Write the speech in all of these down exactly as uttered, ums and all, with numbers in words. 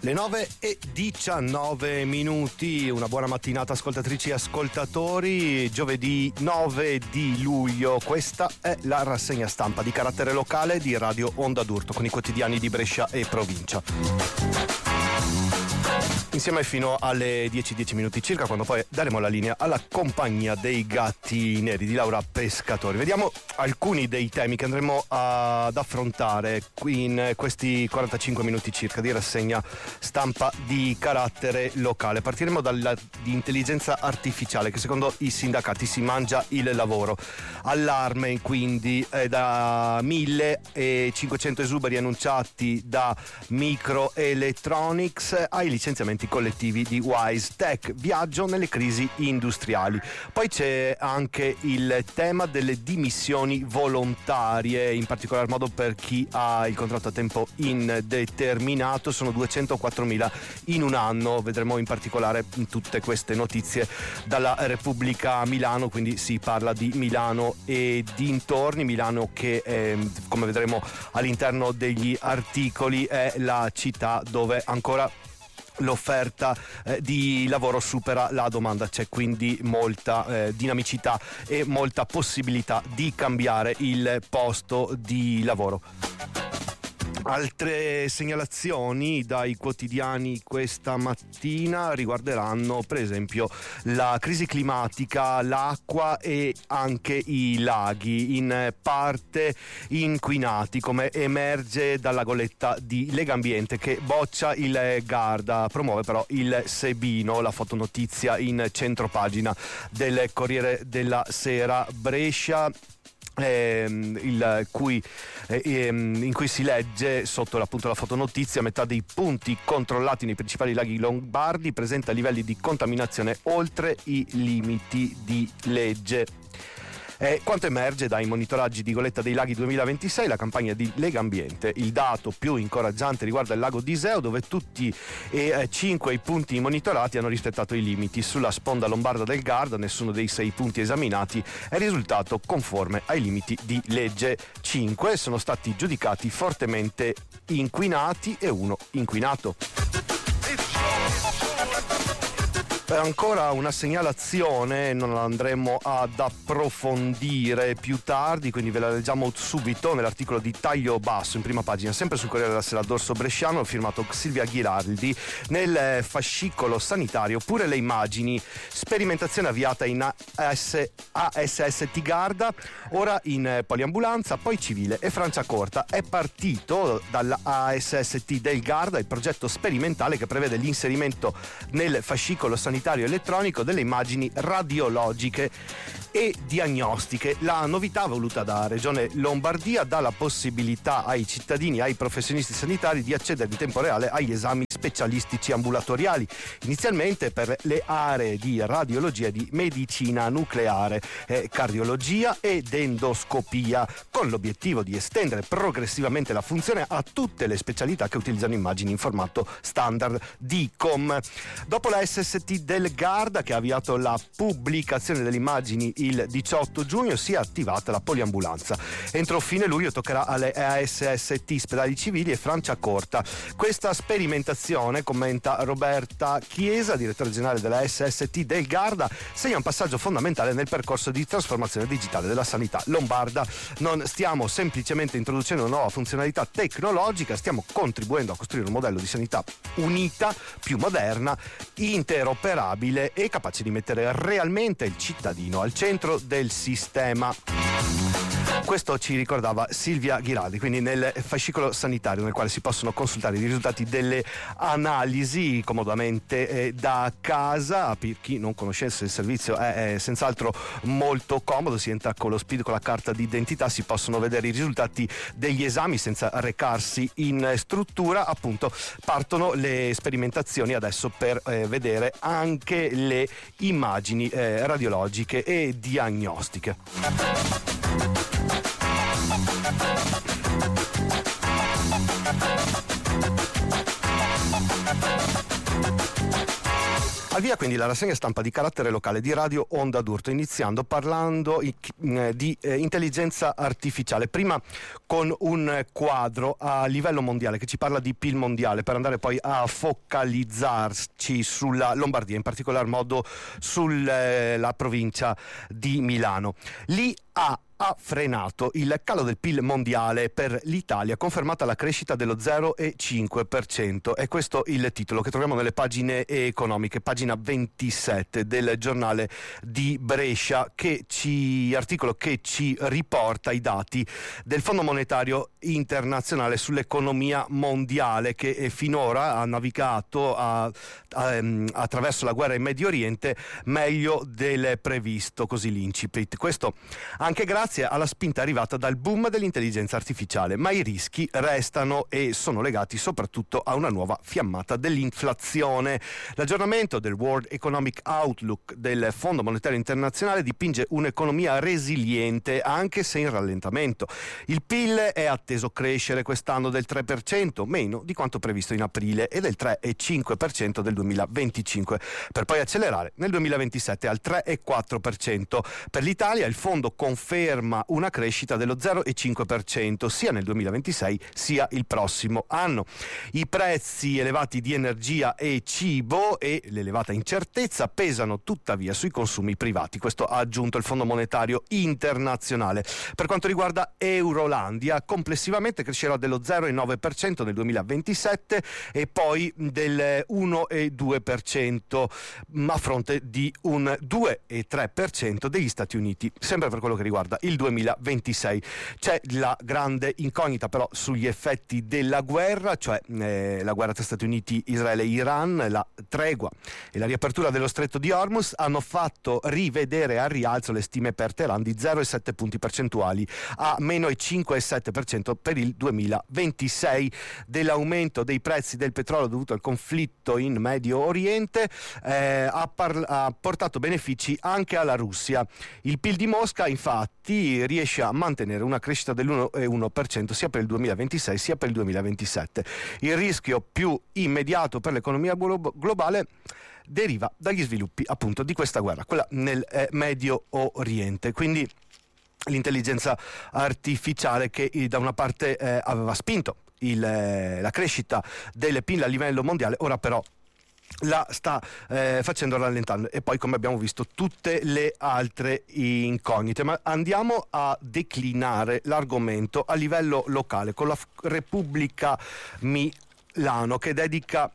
Le nove e diciannove minuti, una buona mattinata ascoltatrici e ascoltatori. Giovedì nove di luglio, questa è la rassegna stampa di carattere locale di Radio Onda d'Urto con i quotidiani di Brescia e provincia. Insieme fino alle dieci e dieci minuti circa, quando poi daremo la linea alla compagnia dei gatti neri di Laura Pescatori. Vediamo alcuni dei temi che andremo ad affrontare qui in questi quarantacinque minuti circa di rassegna stampa di carattere locale. Partiremo dall'intelligenza artificiale che secondo i sindacati si mangia il lavoro. Allarme quindi eh, da millecinquecento esuberi annunciati da Microelectronics ai licenziamenti collettivi di Wise Tech, viaggio nelle crisi industriali. Poi c'è anche il tema delle dimissioni volontarie, in particolar modo per chi ha il contratto a tempo indeterminato, sono duecentoquattromila in un anno. Vedremo in particolare tutte queste notizie dalla Repubblica Milano, quindi si parla di Milano e dintorni. Milano che eh, come vedremo all'interno degli articoli è la città dove ancora l'offerta eh, di lavoro supera la domanda, c'è quindi molta eh, dinamicità e molta possibilità di cambiare il posto di lavoro. Altre segnalazioni dai quotidiani questa mattina riguarderanno per esempio la crisi climatica, l'acqua e anche i laghi, in parte inquinati, come emerge dalla goletta di Legambiente che boccia il Garda, promuove però il Sebino. La fotonotizia in centropagina del Corriere della Sera. Brescia, Ehm, il cui, ehm, in cui si legge sotto appunto la fotonotizia: metà dei punti controllati nei principali laghi lombardi presenta livelli di contaminazione oltre i limiti di legge. Eh, quanto emerge dai monitoraggi di Goletta dei Laghi duemilaventisei, la campagna di Legambiente, il dato più incoraggiante riguarda il lago di Iseo, dove tutti e eh, cinque i punti monitorati hanno rispettato i limiti. Sulla sponda lombarda del Garda nessuno dei sei punti esaminati è risultato conforme ai limiti di legge. Cinque sono stati giudicati fortemente inquinati e uno inquinato. Ancora una segnalazione, non la andremo ad approfondire più tardi, quindi ve la leggiamo subito nell'articolo di taglio basso in prima pagina, sempre sul Corriere della Sera dorso bresciano, firmato Silvia Ghiraldi. Nel fascicolo sanitario pure le immagini, sperimentazione avviata in A S S T Garda, ora in poliambulanza, poi civile e Franciacorta. È partito dalla A S S T del Garda il progetto sperimentale che prevede l'inserimento nel fascicolo sanitario elettronico delle immagini radiologiche e diagnostiche. La novità voluta da Regione Lombardia dà la possibilità ai cittadini, ai professionisti sanitari di accedere in tempo reale agli esami specialistici ambulatoriali, inizialmente per le aree di radiologia, di medicina nucleare, eh, cardiologia ed endoscopia, con l'obiettivo di estendere progressivamente la funzione a tutte le specialità che utilizzano immagini in formato standard D I C O M. Dopo la S S T del Garda, che ha avviato la pubblicazione delle immagini il diciotto giugno, si è attivata la poliambulanza. Entro fine luglio toccherà alle A S S T Spedali Civili e Franciacorta. Questa sperimentazione, commenta Roberta Chiesa, direttore generale della S S T del Garda, segna un passaggio fondamentale nel percorso di trasformazione digitale della sanità lombarda. Non stiamo semplicemente introducendo una nuova funzionalità tecnologica, stiamo contribuendo a costruire un modello di sanità unita, più moderna, interoperabile e capace di mettere realmente il cittadino al centro del sistema. Questo ci ricordava Silvia Ghiraldi, quindi nel fascicolo sanitario nel quale si possono consultare i risultati delle analisi comodamente eh, da casa. Per chi non conoscesse il servizio è, è senz'altro molto comodo, si entra con lo SPID, con la carta d'identità, si possono vedere i risultati degli esami senza recarsi in struttura. Appunto partono le sperimentazioni adesso per eh, vedere anche le immagini eh, radiologiche e diagnostiche. Al via quindi la rassegna stampa di carattere locale di Radio Onda d'Urto, iniziando parlando di eh, intelligenza artificiale. Prima con un quadro a livello mondiale che ci parla di P I L mondiale, per andare poi a focalizzarci sulla Lombardia, in particolar modo sulla eh, provincia di Milano. Lì ha ha frenato il calo del P I L mondiale per l'Italia, confermata la crescita dello zero virgola cinque per cento. È questo il titolo che troviamo nelle pagine economiche, pagina ventisette del giornale di Brescia, che ci, articolo che ci riporta i dati del Fondo Monetario Internazionale sull'economia mondiale, che finora ha navigato a, a, attraverso la guerra in Medio Oriente meglio del previsto, così l'incipit. Questo anche grazie grazie alla spinta arrivata dal boom dell'intelligenza artificiale, ma i rischi restano e sono legati soprattutto a una nuova fiammata dell'inflazione. L'aggiornamento del World Economic Outlook del Fondo Monetario Internazionale dipinge un'economia resiliente anche se in rallentamento. Il P I L è atteso crescere quest'anno del tre per cento, meno di quanto previsto in aprile, e del tre virgola cinque per cento del duemilaventicinque, per poi accelerare nel duemilaventisette al tre virgola quattro per cento. Per l'Italia il fondo conferma una crescita dello zero virgola cinque per cento sia nel duemilaventisei sia il prossimo anno. I prezzi elevati di energia e cibo e l'elevata incertezza pesano tuttavia sui consumi privati. Questo ha aggiunto il Fondo Monetario Internazionale. Per quanto riguarda Eurolandia, complessivamente crescerà dello zero virgola nove per cento nel duemilaventisette e poi del uno virgola due per cento a fronte di un due virgola tre per cento degli Stati Uniti. Sempre per quello che riguarda il duemilaventisei c'è la grande incognita però sugli effetti della guerra, cioè eh, la guerra tra Stati Uniti, Israele e Iran. La tregua e la riapertura dello stretto di Hormuz hanno fatto rivedere al rialzo le stime per Teheran di zero virgola sette punti percentuali a meno cinque virgola sette per cento per il duemilaventisei. Dell'aumento dei prezzi del petrolio dovuto al conflitto in Medio Oriente eh, ha, par- ha portato benefici anche alla Russia. Il P I L di Mosca infatti riesce a mantenere una crescita dell'uno virgola uno per cento sia per il duemilaventisei sia per il duemilaventisette. Il rischio più immediato per l'economia glo- globale deriva dagli sviluppi appunto di questa guerra, quella nel eh, Medio Oriente. Quindi l'intelligenza artificiale che eh, da una parte eh, aveva spinto il, eh, la crescita delle P I L a livello mondiale, ora però la sta eh, facendo rallentando, e poi come abbiamo visto tutte le altre incognite. Ma andiamo a declinare l'argomento a livello locale con la Repubblica Milano, che dedica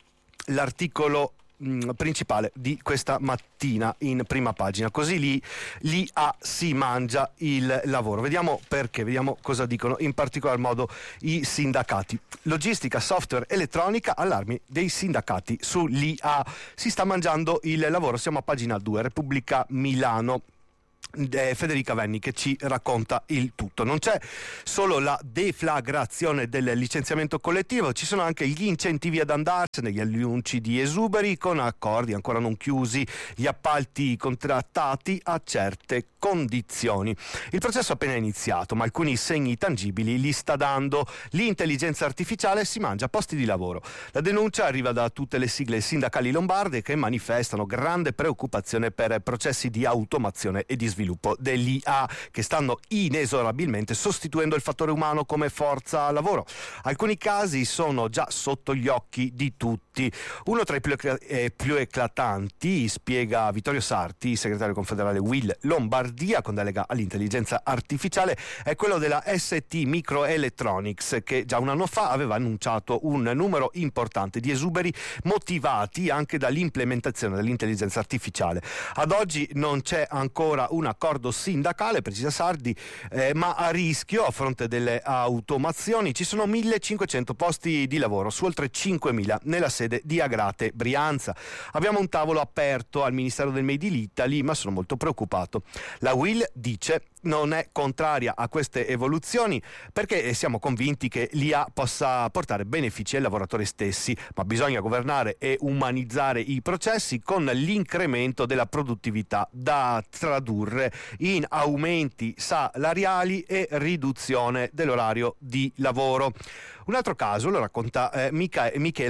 l'articolo mh, principale di questa mattina in prima pagina. Così lì l'I A si mangia il lavoro. Vediamo perché, vediamo cosa dicono in particolar modo i sindacati. Logistica, software, elettronica, allarmi dei sindacati sull'I A. Si sta mangiando il lavoro. Siamo a pagina due, Repubblica Milano. Federica Venni che ci racconta il tutto. Non c'è solo la deflagrazione del licenziamento collettivo, ci sono anche gli incentivi ad andarsene, gli annunci di esuberi con accordi ancora non chiusi, gli appalti contrattati a certe condizioni. Il processo è appena iniziato, ma alcuni segni tangibili li sta dando. L'intelligenza artificiale si mangia posti di lavoro. La denuncia arriva da tutte le sigle sindacali lombarde che manifestano grande preoccupazione per processi di automazione e di sviluppo dell'I A che stanno inesorabilmente sostituendo il fattore umano come forza lavoro. Alcuni casi sono già sotto gli occhi di tutti. Uno tra i più, eh, più eclatanti, spiega Vittorio Sarti, segretario confederale U I L Lombardia con delega all'intelligenza artificiale, è quello della S T Microelectronics, che già un anno fa aveva annunciato un numero importante di esuberi motivati anche dall'implementazione dell'intelligenza artificiale. Ad oggi non c'è ancora un accordo sindacale, precisa Sardi, eh, ma a rischio, a fronte delle automazioni, ci sono millecinquecento posti di lavoro su oltre cinquemila nella sede di Agrate Brianza. Abbiamo un tavolo aperto al Ministero del Made in Italy, ma sono molto preoccupato. La U I L dice non è contraria a queste evoluzioni perché siamo convinti che l'I A possa portare benefici ai lavoratori stessi, ma bisogna governare e umanizzare i processi con l'incremento della produttività da tradurre in aumenti salariali e riduzione dell'orario di lavoro. Un altro caso lo racconta eh, Mica- Michela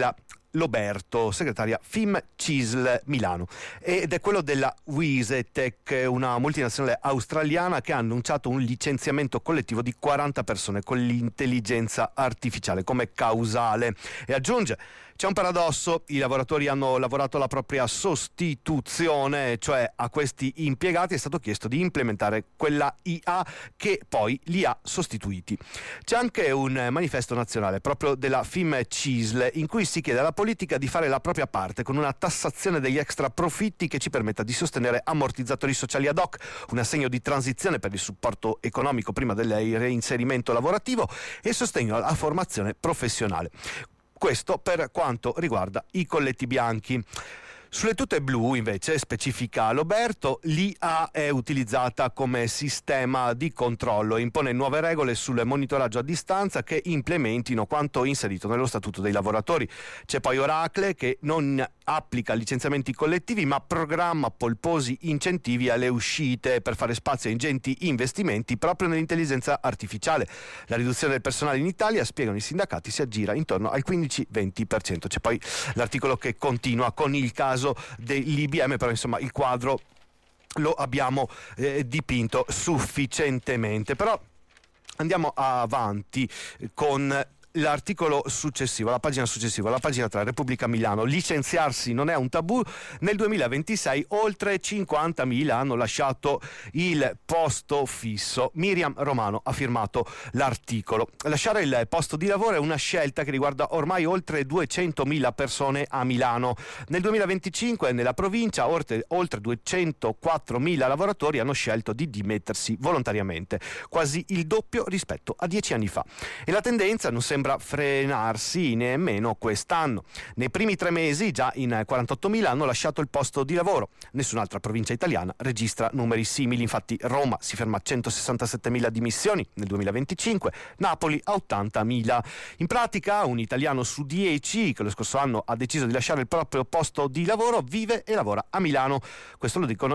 Loberto, segretaria Fim Cisl Milano, ed è quello della Wisetech, una multinazionale australiana che ha annunciato un licenziamento collettivo di quaranta persone con l'intelligenza artificiale come causale, e aggiunge: c'è un paradosso, i lavoratori hanno lavorato alla propria sostituzione, cioè a questi impiegati è stato chiesto di implementare quella I A che poi li ha sostituiti. C'è anche un manifesto nazionale proprio della Fim Cisl in cui si chiede alla politica di fare la propria parte con una tassazione degli extra profitti che ci permetta di sostenere ammortizzatori sociali ad hoc, un assegno di transizione per il supporto economico prima del reinserimento lavorativo e sostegno alla formazione professionale. Questo per quanto riguarda i colletti bianchi. Sulle tute blu, invece, specifica Loberto, l'I A è utilizzata come sistema di controllo e impone nuove regole sul monitoraggio a distanza che implementino quanto inserito nello Statuto dei lavoratori. C'è poi Oracle che non applica licenziamenti collettivi ma programma polposi incentivi alle uscite per fare spazio a ingenti investimenti proprio nell'intelligenza artificiale. La riduzione del personale in Italia, spiegano i sindacati, si aggira intorno al quindici venti per cento. C'è poi l'articolo che continua con il caso dell'I B M, però insomma il quadro lo abbiamo eh, dipinto sufficientemente. Però andiamo avanti con l'articolo successivo, la pagina successiva, la pagina tre, Repubblica Milano. Licenziarsi non è un tabù. Nel duemilaventisei oltre cinquantamila hanno lasciato il posto fisso. Miriam Romano ha firmato l'articolo. Lasciare il posto di lavoro è una scelta che riguarda ormai oltre duecentomila persone a Milano. Nel duemilaventicinque nella provincia oltre, oltre duecentoquattromila lavoratori hanno scelto di dimettersi volontariamente, quasi il doppio rispetto a dieci anni fa. E la tendenza non sembra frenarsi nemmeno quest'anno. Nei primi tre mesi già in quarantottomila hanno lasciato il posto di lavoro. Nessun'altra provincia italiana registra numeri simili. Infatti Roma si ferma a centosessantasettemila dimissioni nel duemilaventicinque, Napoli a ottantamila. In pratica un italiano su dieci che lo scorso anno ha deciso di lasciare il proprio posto di lavoro vive e lavora a Milano. Questo lo dicono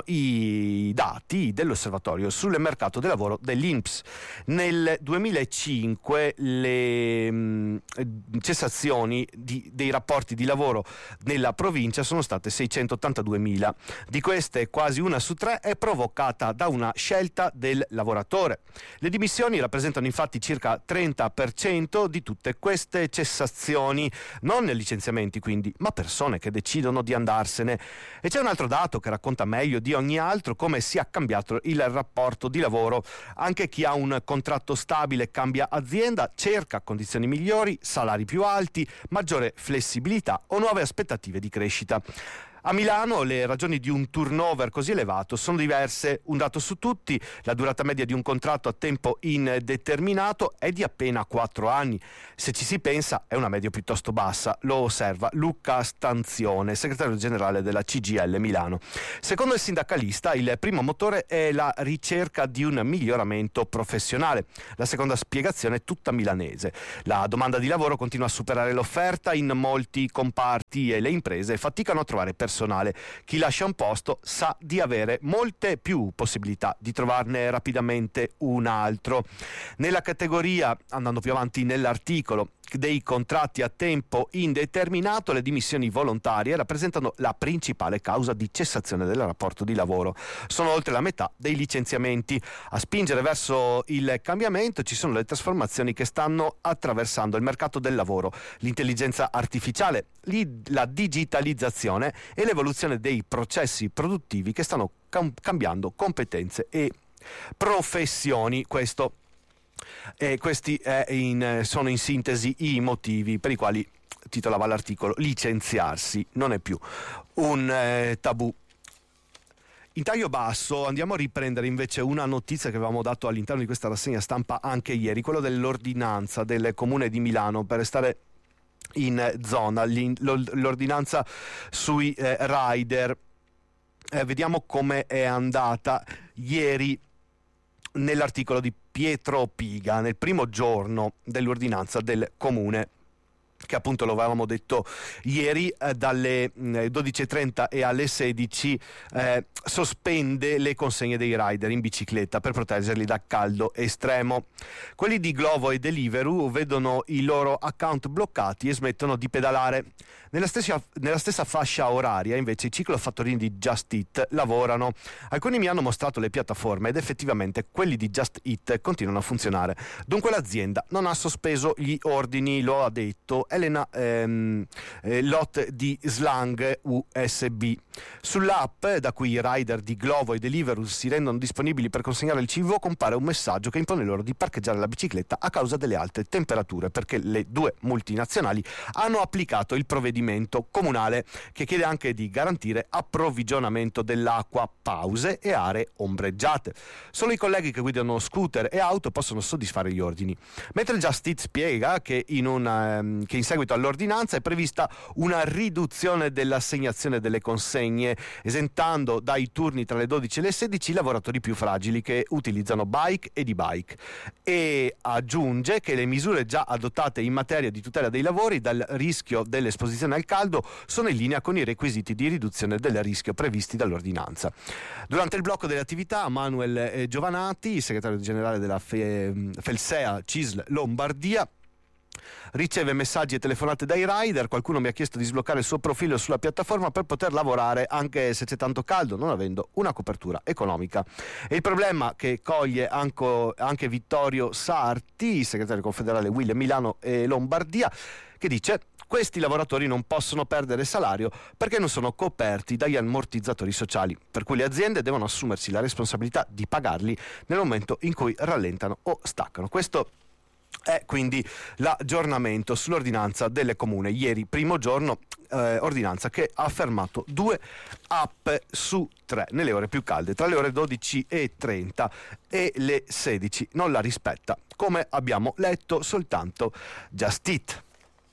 i dati dell'osservatorio sul mercato del lavoro dell'I N P S. Nel duemilacinque le cessazioni di, dei rapporti di lavoro nella provincia sono state seicentottantaduemila. Di queste quasi una su tre è provocata da una scelta del lavoratore. Le dimissioni rappresentano infatti circa trenta per cento di tutte queste cessazioni, non licenziamenti quindi, ma persone che decidono di andarsene. E c'è un altro dato che racconta meglio di ogni altro come sia cambiato il rapporto di lavoro. Anche chi ha un contratto stabile cambia azienda, cerca condizioni migliori, salari più alti, maggiore flessibilità o nuove aspettative di crescita. A Milano le ragioni di un turnover così elevato sono diverse. Un dato su tutti: la durata media di un contratto a tempo indeterminato è di appena quattro anni. Se ci si pensa è una media piuttosto bassa, lo osserva Luca Stanzione, segretario generale della C G I L Milano. Secondo il sindacalista il primo motore è la ricerca di un miglioramento professionale. La seconda spiegazione è tutta milanese. La domanda di lavoro continua a superare l'offerta in molti comparti e le imprese faticano a trovare personale. Chi lascia un posto sa di avere molte più possibilità di trovarne rapidamente un altro. Nella categoria, andando più avanti nell'articolo, dei contratti a tempo indeterminato, le dimissioni volontarie rappresentano la principale causa di cessazione del rapporto di lavoro. Sono oltre la metà dei licenziamenti. A spingere verso il cambiamento ci sono le trasformazioni che stanno attraversando il mercato del lavoro, l'intelligenza artificiale, la digitalizzazione e l'evoluzione dei processi produttivi che stanno cam- cambiando competenze e professioni. Questo E questi eh, in, sono in sintesi i motivi per i quali, titolava l'articolo, licenziarsi non è più un eh, tabù. In taglio basso andiamo a riprendere invece una notizia che avevamo dato all'interno di questa rassegna stampa anche ieri, quello dell'ordinanza del Comune di Milano per restare in zona, l'ordinanza sui eh, rider. Eh, vediamo come è andata ieri nell'articolo di Pietro Piga, nel primo giorno dell'ordinanza del Comune che appunto lo avevamo detto ieri, eh, dalle dodici e trenta e alle sedici eh, sospende le consegne dei rider in bicicletta per proteggerli da caldo estremo. Quelli di Glovo e Deliveroo vedono i loro account bloccati e smettono di pedalare. Nella stessa, nella stessa fascia oraria invece i ciclofattorini di Just Eat lavorano. Alcuni mi hanno mostrato le piattaforme ed effettivamente quelli di Just Eat continuano a funzionare. Dunque l'azienda non ha sospeso gli ordini, lo ha detto Elena ehm, eh, Lot di Slang U S B. Sull'app da cui i rider di Glovo e Deliveroo si rendono disponibili per consegnare il cibo compare un messaggio che impone loro di parcheggiare la bicicletta a causa delle alte temperature, perché le due multinazionali hanno applicato il provvedimento comunale che chiede anche di garantire approvvigionamento dell'acqua, pause e aree ombreggiate. Solo i colleghi che guidano scooter e auto possono soddisfare gli ordini. Mentre Just Eat spiega che in, una, um, che in seguito all'ordinanza è prevista una riduzione dell'assegnazione delle consegne, esentando dai turni tra le dodici e le sedici i lavoratori più fragili che utilizzano bike ed e-bike, e aggiunge che le misure già adottate in materia di tutela dei lavori dal rischio dell'esposizione al caldo sono in linea con i requisiti di riduzione del rischio previsti dall'ordinanza. Durante il blocco delle attività, Manuel Giovanati, segretario generale della Felsea C I S L Lombardia, riceve messaggi e telefonate dai rider. Qualcuno mi ha chiesto di sbloccare il suo profilo sulla piattaforma per poter lavorare anche se c'è tanto caldo, non avendo una copertura economica. E il problema che coglie anche, anche Vittorio Sarti, segretario confederale U I L Milano e Lombardia, che dice: questi lavoratori non possono perdere salario perché non sono coperti dagli ammortizzatori sociali, per cui le aziende devono assumersi la responsabilità di pagarli nel momento in cui rallentano o staccano. Questo è quindi l'aggiornamento sull'ordinanza delle comune. Ieri, primo giorno, eh, ordinanza che ha fermato due app su tre nelle ore più calde, tra le ore dodici e trenta e le sedici. Non la rispetta, come abbiamo letto soltanto Just Eat.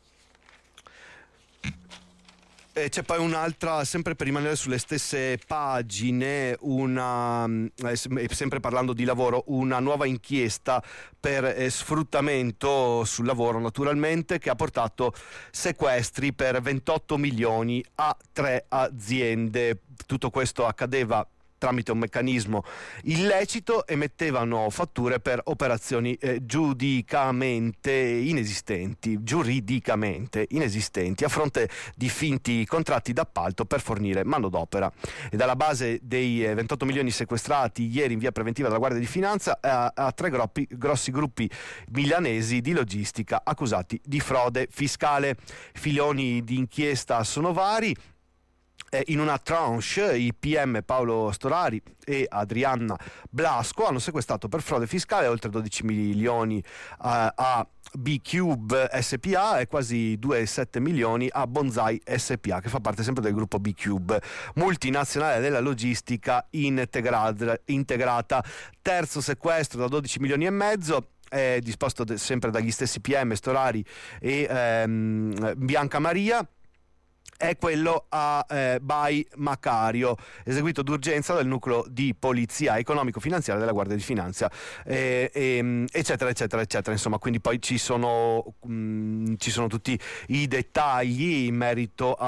E c'è poi un'altra, sempre per rimanere sulle stesse pagine, una, eh, sempre parlando di lavoro, una nuova inchiesta per eh, sfruttamento sul lavoro, naturalmente, che ha portato sequestri per ventotto milioni a tre aziende. Tutto questo accadeva tramite un meccanismo illecito, emettevano fatture per operazioni eh, giuridicamente inesistenti, giuridicamente inesistenti, a fronte di finti contratti d'appalto per fornire manodopera. E dalla base dei eh, ventotto milioni sequestrati ieri in via preventiva dalla Guardia di Finanza a, a tre groppi, grossi gruppi milanesi di logistica accusati di frode fiscale. Filoni di inchiesta sono vari. In una tranche i P M Paolo Storari e Adrianna Blasco hanno sequestrato per frode fiscale oltre dodici milioni uh, a B-Cube S P A e quasi due virgola sette milioni a Bonsai S P A, che fa parte sempre del gruppo B-Cube, multinazionale della logistica integrata. integrata. Terzo sequestro da dodici milioni e mezzo. È disposto de- sempre dagli stessi P M Storari e ehm, Bianca Maria. È quello a eh, By Macario, eseguito d'urgenza dal nucleo di polizia economico-finanziaria della Guardia di Finanza, eh, eh, eccetera, eccetera, eccetera. Insomma, quindi poi ci sono, mh, ci sono tutti i dettagli in merito a